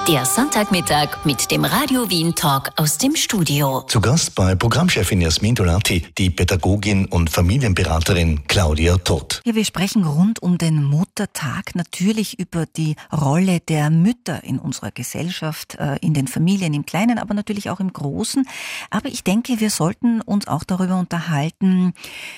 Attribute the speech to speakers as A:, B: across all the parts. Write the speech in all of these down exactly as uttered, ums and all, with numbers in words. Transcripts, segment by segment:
A: Der Sonntagmittag mit dem Radio Wien Talk aus dem Studio.
B: Zu Gast bei Programmchefin Jasmin Dolati, die Pädagogin und Familienberaterin Claudia Todt.
C: Ja, wir sprechen rund um den Muttertag natürlich über die Rolle der Mütter in unserer Gesellschaft, in den Familien, im Kleinen, aber natürlich auch im Großen. Aber ich denke, wir sollten uns auch darüber unterhalten,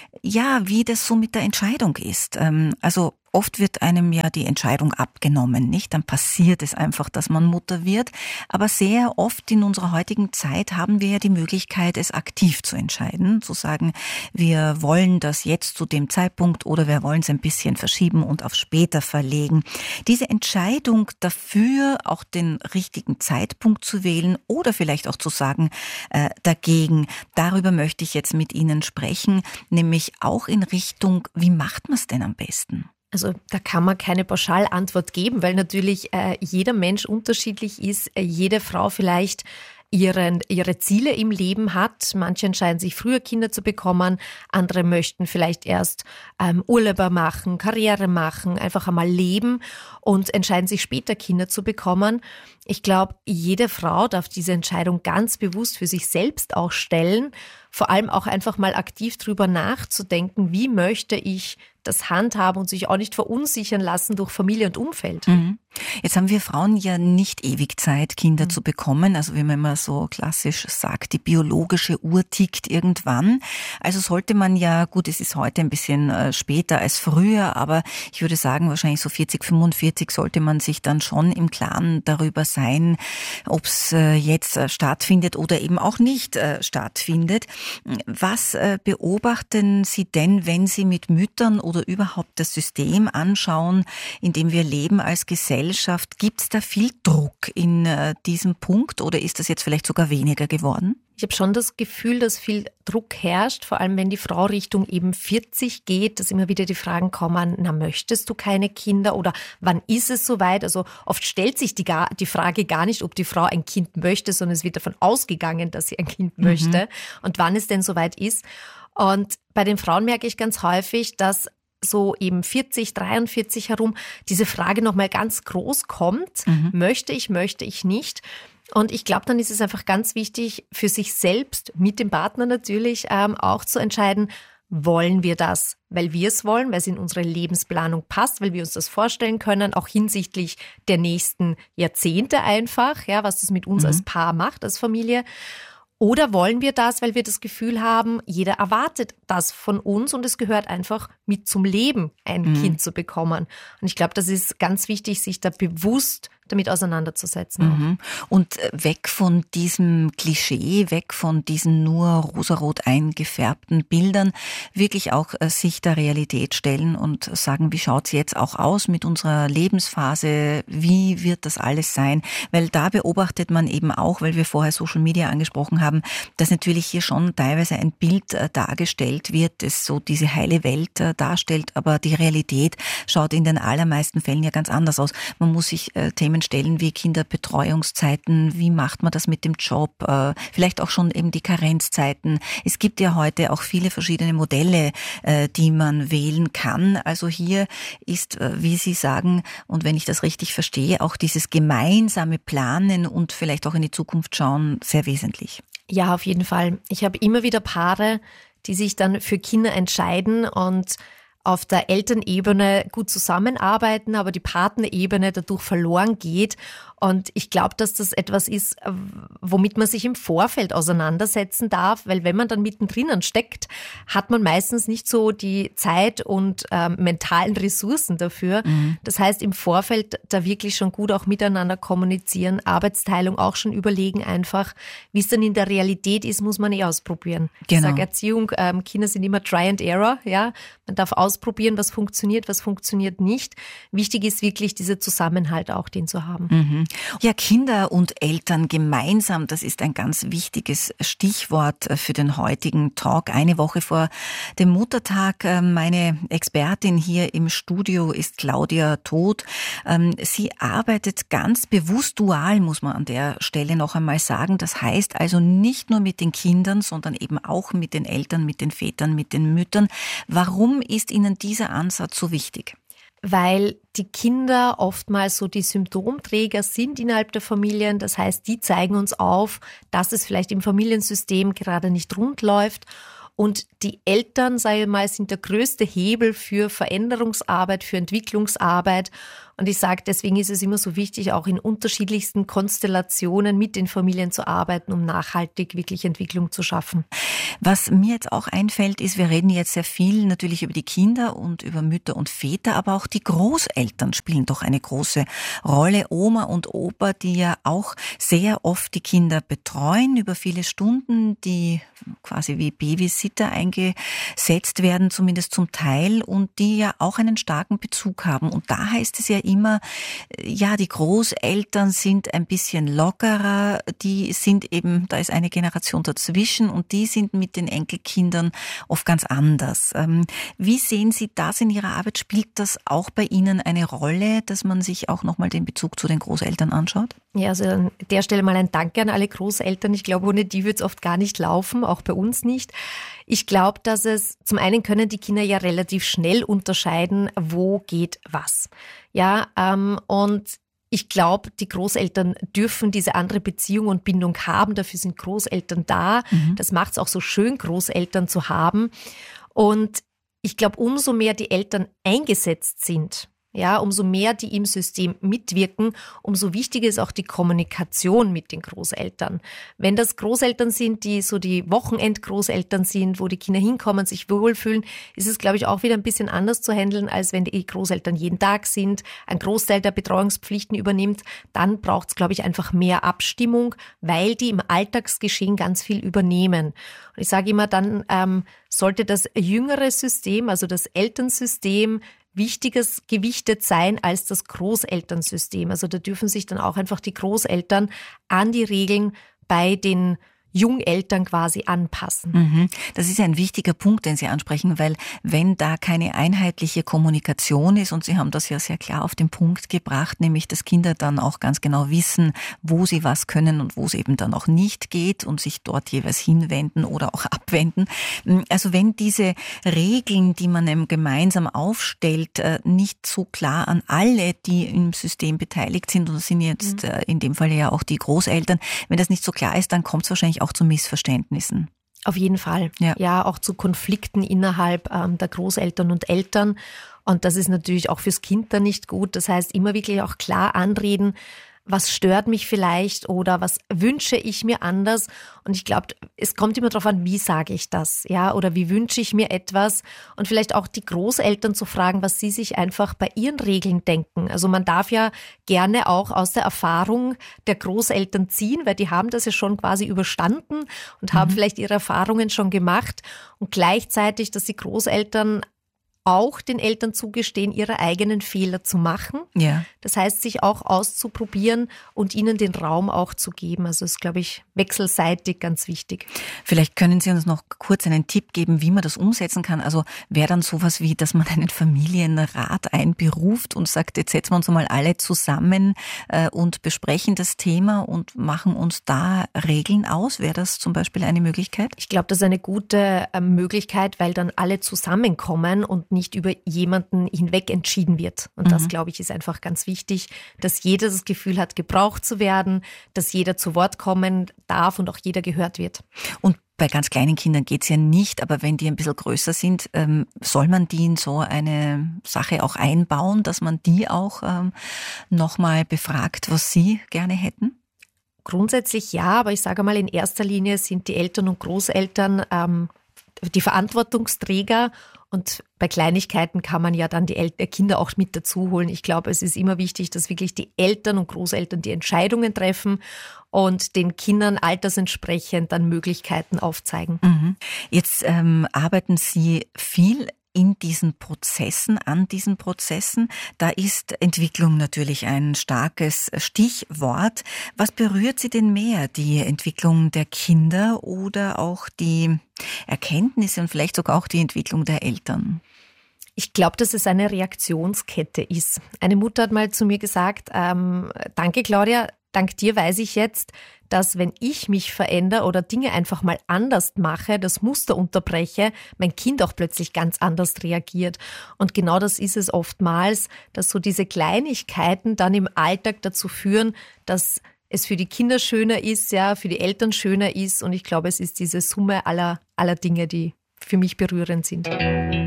C: ja, wie das so mit der Entscheidung ist. Also oft wird einem ja die Entscheidung abgenommen, nicht? Dann passiert es einfach, dass man Mutter wird. Aber sehr oft in unserer heutigen Zeit haben wir ja die Möglichkeit, es aktiv zu entscheiden. Zu sagen, wir wollen das jetzt zu dem Zeitpunkt oder wir wollen es ein bisschen verschieben und auf später verlegen. Diese Entscheidung dafür, auch den richtigen Zeitpunkt zu wählen oder vielleicht auch zu sagen, äh, dagegen, darüber möchte ich jetzt mit Ihnen sprechen, nämlich auch in Richtung, wie macht man es denn am besten?
D: Also da kann man keine Pauschalantwort geben, weil natürlich äh, jeder Mensch unterschiedlich ist, äh, jede Frau vielleicht ihren, ihre Ziele im Leben hat. Manche entscheiden sich früher Kinder zu bekommen, andere möchten vielleicht erst ähm, Urlauber machen, Karriere machen, einfach einmal leben und entscheiden sich später Kinder zu bekommen. Ich glaube, jede Frau darf diese Entscheidung ganz bewusst für sich selbst auch stellen, vor allem auch einfach mal aktiv drüber nachzudenken, wie möchte ich das handhaben und sich auch nicht verunsichern lassen durch Familie und Umfeld.
C: Mhm. Jetzt haben wir Frauen ja nicht ewig Zeit, Kinder
D: Mhm.
C: zu bekommen. Also wie man immer so klassisch sagt, die biologische Uhr tickt irgendwann. Also sollte man ja, gut, es ist heute ein bisschen äh, später als früher, aber ich würde sagen, wahrscheinlich so vierzig, fünfundvierzig sollte man sich dann schon im Klaren darüber sein, ob es äh, jetzt äh, stattfindet oder eben auch nicht äh, stattfindet. Was äh, beobachten Sie denn, wenn Sie mit Müttern oder überhaupt das System anschauen, in dem wir leben als Gesellschaft? Gibt es da viel Druck in äh, diesem Punkt oder ist das jetzt vielleicht sogar weniger geworden?
D: Ich habe schon das Gefühl, dass viel Druck herrscht, vor allem wenn die Frau Richtung eben vierzig geht, dass immer wieder die Fragen kommen, na, möchtest du keine Kinder oder wann ist es soweit? Also oft stellt sich die, gar, die Frage gar nicht, ob die Frau ein Kind möchte, sondern es wird davon ausgegangen, dass sie ein Kind
C: Mhm.
D: möchte und wann es denn soweit ist. Und bei den Frauen merke ich ganz häufig, dass so eben vierzig, dreiundvierzig herum diese Frage nochmal ganz groß kommt.
C: Mhm.
D: Möchte ich, möchte ich nicht? Und ich glaube, dann ist es einfach ganz wichtig, für sich selbst, mit dem Partner natürlich, ähm, auch zu entscheiden, wollen wir das, weil wir es wollen, weil es in unsere Lebensplanung passt, weil wir uns das vorstellen können, auch hinsichtlich der nächsten Jahrzehnte einfach, ja, was das mit uns
C: Mhm.
D: als Paar macht, als Familie. Oder wollen wir das, weil wir das Gefühl haben, jeder erwartet das von uns und es gehört einfach mit zum Leben, ein
C: Mhm.
D: Kind zu bekommen. Und ich glaube, das ist ganz wichtig, sich da bewusst damit auseinanderzusetzen.
C: Mhm. Und weg von diesem Klischee, weg von diesen nur rosarot eingefärbten Bildern, wirklich auch äh, sich der Realität stellen und sagen, wie schaut's jetzt auch aus mit unserer Lebensphase, wie wird das alles sein? Weil da beobachtet man eben auch, weil wir vorher Social Media angesprochen haben, dass natürlich hier schon teilweise ein Bild äh, dargestellt wird, das so diese heile Welt äh, darstellt, aber die Realität schaut in den allermeisten Fällen ja ganz anders aus. Man muss sich äh, Themen stellen wie Kinderbetreuungszeiten, wie macht man das mit dem Job, äh, vielleicht auch schon eben die Karenzzeiten. Es gibt ja heute auch viele verschiedene Modelle, äh, die man wählen kann. Also hier ist, äh, wie Sie sagen, und wenn ich das richtig verstehe, auch dieses gemeinsame Planen und vielleicht auch in die Zukunft schauen sehr wesentlich.
D: Ja, auf jeden Fall. Ich habe immer wieder Paare, die sich dann für Kinder entscheiden und auf der Elternebene gut zusammenarbeiten, aber die Partnerebene dadurch verloren geht. Und ich glaube, dass das etwas ist, womit man sich im Vorfeld auseinandersetzen darf, weil wenn man dann mittendrin steckt, hat man meistens nicht so die Zeit und ähm, mentalen Ressourcen dafür. Mhm. Das heißt, im Vorfeld da wirklich schon gut auch miteinander kommunizieren, Arbeitsteilung auch schon überlegen einfach. Wie es dann in der Realität ist, muss man eh ausprobieren. Genau. Ich sage Erziehung, ähm, Kinder sind immer Try and Error, ja. Man darf ausprobieren, was funktioniert, was funktioniert nicht. Wichtig ist wirklich dieser Zusammenhalt auch, den zu haben.
C: Mhm. Ja, Kinder und Eltern gemeinsam, das ist ein ganz wichtiges Stichwort für den heutigen Talk. Eine Woche vor dem Muttertag. Meine Expertin hier im Studio ist Claudia Todt. Sie arbeitet ganz bewusst dual, muss man an der Stelle noch einmal sagen. Das heißt also nicht nur mit den Kindern, sondern eben auch mit den Eltern, mit den Vätern, mit den Müttern. Warum ist Ihnen dieser Ansatz so wichtig?
D: weil die Kinder oftmals so die Symptomträger sind innerhalb der Familien. Das heißt, die zeigen uns auf, dass es vielleicht im Familiensystem gerade nicht rund läuft. Und die Eltern, sage ich mal, sind der größte Hebel für Veränderungsarbeit, für Entwicklungsarbeit. Und ich sage, deswegen ist es immer so wichtig, auch in unterschiedlichsten Konstellationen mit den Familien zu arbeiten, um nachhaltig wirklich Entwicklung zu schaffen.
C: Was mir jetzt auch einfällt, ist, wir reden jetzt sehr viel natürlich über die Kinder und über Mütter und Väter, aber auch die Großeltern spielen doch eine große Rolle. Oma und Opa, die ja auch sehr oft die Kinder betreuen über viele Stunden, die quasi wie Babysitter eingesetzt werden, zumindest zum Teil, und die ja auch einen starken Bezug haben. Und da heißt es ja immer, ja, die Großeltern sind ein bisschen lockerer, die sind eben, da ist eine Generation dazwischen und die sind mit den Enkelkindern oft ganz anders. Wie sehen Sie das in Ihrer Arbeit? Spielt das auch bei Ihnen eine Rolle, dass man sich auch nochmal den Bezug zu den Großeltern anschaut?
D: Ja, also an der Stelle mal ein Dank an alle Großeltern. Ich glaube, ohne die wird es oft gar nicht laufen, auch bei uns nicht. Ich glaube, dass es, zum einen können die Kinder ja relativ schnell unterscheiden, wo geht was. Ja, ähm, und ich glaube, die Großeltern dürfen diese andere Beziehung und Bindung haben. Dafür sind Großeltern da. Mhm. Das macht es auch so schön, Großeltern zu haben. Und ich glaube, umso mehr die Eltern eingesetzt sind, ja, umso mehr die im System mitwirken, umso wichtiger ist auch die Kommunikation mit den Großeltern. Wenn das Großeltern sind, die so die Wochenendgroßeltern sind, wo die Kinder hinkommen, sich wohlfühlen, ist es, glaube ich, auch wieder ein bisschen anders zu handeln, als wenn die Großeltern jeden Tag sind, ein Großteil der Betreuungspflichten übernimmt. Dann braucht es, glaube ich, einfach mehr Abstimmung, weil die im Alltagsgeschehen ganz viel übernehmen. Und ich sage immer, dann ähm, sollte das jüngere System, also das Elternsystem, wichtiges gewichtet sein als das Großelternsystem. Also da dürfen sich dann auch einfach die Großeltern an die Regeln bei den Jungeltern quasi anpassen.
C: Das ist ja ein wichtiger Punkt, den Sie ansprechen, weil wenn da keine einheitliche Kommunikation ist, und Sie haben das ja sehr klar auf den Punkt gebracht, nämlich dass Kinder dann auch ganz genau wissen, wo sie was können und wo es eben dann auch nicht geht und sich dort jeweils hinwenden oder auch abwenden. Also wenn diese Regeln, die man eben gemeinsam aufstellt, nicht so klar an alle, die im System beteiligt sind, und das sind jetzt mhm. in dem Fall ja auch die Großeltern, wenn das nicht so klar ist, dann kommt es wahrscheinlich auch zu Missverständnissen.
D: Auf jeden Fall. Ja, ja auch zu Konflikten innerhalb ähm, der Großeltern und Eltern. Und das ist natürlich auch fürs Kind dann nicht gut. Das heißt, immer wirklich auch klar anreden, was stört mich vielleicht oder was wünsche ich mir anders. Und ich glaube, es kommt immer darauf an, wie sage ich das, ja, oder wie wünsche ich mir etwas. Und vielleicht auch die Großeltern zu fragen, was sie sich einfach bei ihren Regeln denken. Also man darf ja gerne auch aus der Erfahrung der Großeltern ziehen, weil die haben das ja schon quasi überstanden und mhm. haben vielleicht ihre Erfahrungen schon gemacht. Und gleichzeitig, dass die Großeltern auch den Eltern zugestehen, ihre eigenen Fehler zu machen. Ja. Das heißt, sich auch auszuprobieren und ihnen den Raum auch zu geben. Also das ist, glaube ich, wechselseitig ganz wichtig.
C: Vielleicht können Sie uns noch kurz einen Tipp geben, wie man das umsetzen kann. Also wäre dann sowas wie, dass man einen Familienrat einberuft und sagt, jetzt setzen wir uns mal alle zusammen äh, und besprechen das Thema und machen uns da Regeln aus. Wäre das zum Beispiel eine Möglichkeit?
D: Ich glaube, das ist eine gute äh, Möglichkeit, weil dann alle zusammenkommen und nicht über jemanden hinweg entschieden wird. Und mhm. das, glaube ich, ist einfach ganz wichtig, dass jeder das Gefühl hat, gebraucht zu werden, dass jeder zu Wort kommen darf und auch jeder gehört wird.
C: Und bei ganz kleinen Kindern geht es ja nicht, aber wenn die ein bisschen größer sind, ähm, soll man die in so eine Sache auch einbauen, dass man die auch ähm, nochmal befragt, was sie gerne hätten?
D: Grundsätzlich ja, aber ich sage mal, in erster Linie sind die Eltern und Großeltern ähm, die Verantwortungsträger. Und bei Kleinigkeiten kann man ja dann die El- Kinder auch mit dazu holen. Ich glaube, es ist immer wichtig, dass wirklich die Eltern und Großeltern die Entscheidungen treffen und den Kindern altersentsprechend dann Möglichkeiten aufzeigen.
C: Mhm. Jetzt ähm, arbeiten Sie viel in diesen Prozessen, an diesen Prozessen. Da ist Entwicklung natürlich ein starkes Stichwort. Was berührt Sie denn mehr? Die Entwicklung der Kinder oder auch die Erkenntnisse und vielleicht sogar auch die Entwicklung der Eltern?
D: Ich glaube, dass es eine Reaktionskette ist. Eine Mutter hat mal zu mir gesagt, ähm, danke Claudia, dank dir weiß ich jetzt, dass wenn ich mich verändere oder Dinge einfach mal anders mache, das Muster unterbreche, mein Kind auch plötzlich ganz anders reagiert. Und genau das ist es oftmals, dass so diese Kleinigkeiten dann im Alltag dazu führen, dass es für die Kinder schöner ist, ja, für die Eltern schöner ist. Und ich glaube, es ist diese Summe aller, aller Dinge, die für mich berührend sind.